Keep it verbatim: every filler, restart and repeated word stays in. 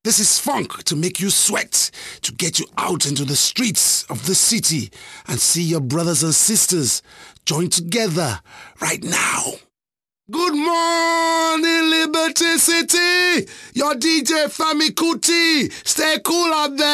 This is funk to make you sweat, to get you out into the streets of the city and see your brothers and sisters join together right now. Good morning, Liberty City! Your D J Fami Kuti! Stay cool out there!